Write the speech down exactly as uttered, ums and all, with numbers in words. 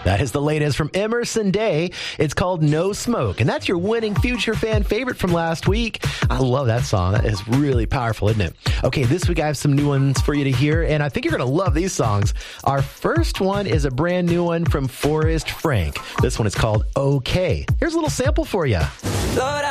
That is the latest from Emerson Day. It's called No Smoke, and that's your winning Future Fan favorite from last week. I love that song. That is really powerful, isn't it? Okay, this week I have some new ones for you to hear, and I think you're going to love these songs. Our first one is a brand new one from Forrest Frank. This one is called Okay. Here's a little sample for you. Lord,